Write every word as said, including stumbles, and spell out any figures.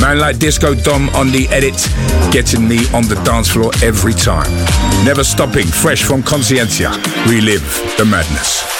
Man like Disco Dom on the edit, getting me on the dance floor every time. Never stopping, fresh from Consciência. Relive the madness.